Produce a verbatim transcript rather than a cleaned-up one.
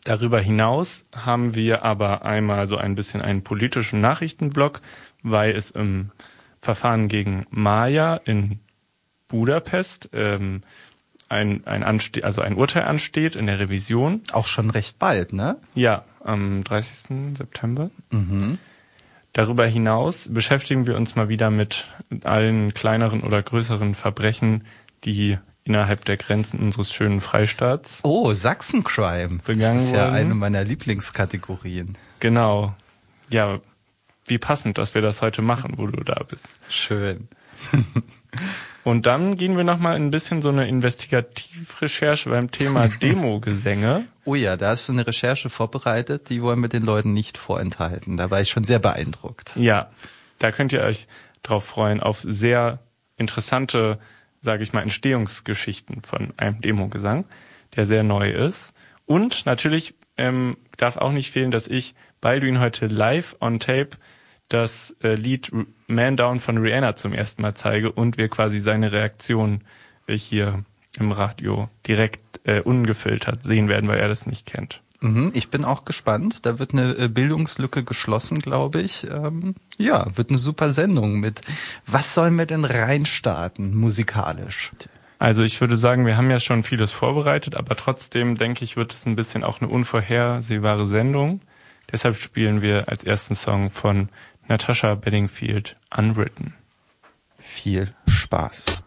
Darüber hinaus haben wir aber einmal so ein bisschen einen politischen Nachrichtenblock, weil es im Verfahren gegen Maja in Budapest ähm, ein ein Anste- also ein Urteil ansteht in der Revision. Auch schon recht bald, ne? Ja, am dreißigsten September. Mhm. Darüber hinaus beschäftigen wir uns mal wieder mit allen kleineren oder größeren Verbrechen, die innerhalb der Grenzen unseres schönen Freistaats. Oh, Sachsencrime. Begangen Das ist ja worden. eine meiner Lieblingskategorien. Genau. Ja, wie passend, dass wir das heute machen, wo du da bist. Schön. Und dann gehen wir nochmal ein bisschen so eine Investigativrecherche beim Thema Demogesänge. Oh ja, da hast du eine Recherche vorbereitet, die wollen wir den Leuten nicht vorenthalten. Da war ich schon sehr beeindruckt. Ja, da könnt ihr euch drauf freuen, auf sehr interessante, sage ich mal, Entstehungsgeschichten von einem Demogesang, der sehr neu ist. Und natürlich ähm, darf auch nicht fehlen, dass ich Balduin heute live on tape das äh, Lied Man Down von Rihanna zum ersten Mal zeige und wir quasi seine Reaktion äh, hier im Radio direkt äh, ungefiltert sehen werden, weil er das nicht kennt. Mhm, ich bin auch gespannt. Da wird eine äh, Bildungslücke geschlossen, glaube ich. Ähm, ja, wird eine super Sendung mit was sollen wir denn reinstarten musikalisch? Also ich würde sagen, wir haben ja schon vieles vorbereitet, aber trotzdem denke ich, wird es ein bisschen auch eine unvorhersehbare Sendung. Deshalb spielen wir als ersten Song von Natasha Bedingfield Unwritten. Viel Spaß.